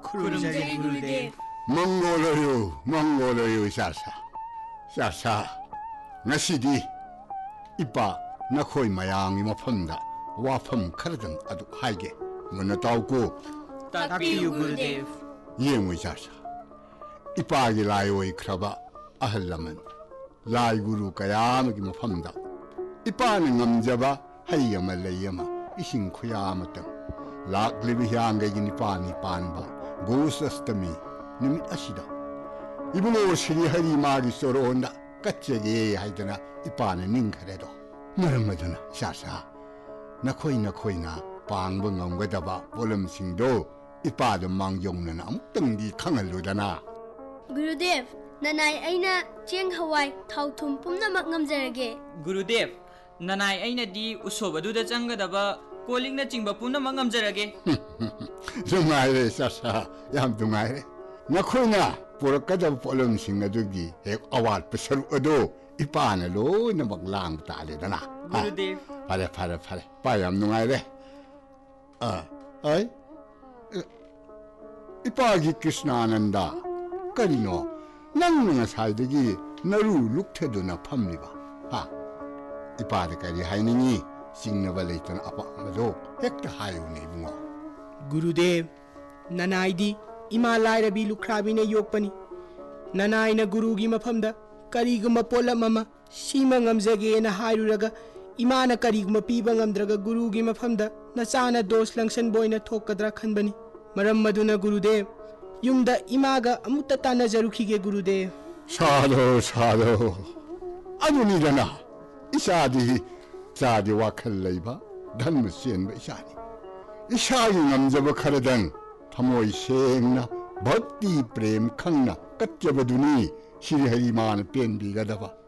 खुरुमजरी गुरुदेव मंगोलयो सासा ngasidi ipa nakhoi mayangi mafamda wafam kharadang adu haige muna tawko takiyu gurudev yengoi sasa ipa gi laioi khraba ahallaman lai guru kayam gi mafamda ipa na ngamjaba hayama layama ising khuyama tang laklibi hyang gi ni panba gosastami nimit asida ibungo shri hari magi soronda कच्चे हाइदना इपाने निंखरेदो मरमदना सासा नखोई ना पांग ngमगदबा बोलम सिंगदो इपाद मांगयोंगना अमुक्तंगी खंगलुदना गुरुदेव ननाई अइना Cheng हवाई थाउथुम पुमनमक ngमजरगे गुरुदेव ननाई अइना दी उसोबदुदा चंगदबा कोलिंगना चिंगबा पुमनमक ngमजरगे जुमाइरे सासा याम दुंगाइरे नखोइना पुरकदब pollen सिंग अदुगी एक award पसरु अदो इपाना लोइना बगलांग तालेदना गुरुदेव फारे पायाम नुंगाइरे आई इपागी कृष्णानंदा करिनो नंग साइदगी नरु लुक्थेदुना फमलिबा हा इपाद करी हाइनिनी सिंगनबा लेतन अपा मदो हेक्ट हायुने बुंगो गुरुदेव ननाइदी इमा लाइरबी लुख्राबी ने योगपनी ननाइना गुरुगी मफमदा करीगुमा पोलम अमा सीमा ngमजगेना हाइरुरगा इमाना करीगुमा पीबा ngमद्रगा गुरुगी मफमदा नचाना दोष लंगसन बोइना थोकद्रा खनबनी मरम मदुना गुरुदेव युमदा इमागा अमुत्ता ताना जरुखिगे गुरुदेव साधो अदुनिदना इसादी वाखल लैबा धर्म सेनबा इसागी ngमजब खरदन थमोई सेंगना भक्ति प्रेम खंगना कच्चबदुनी श्री हरिमान पेनबीगदबा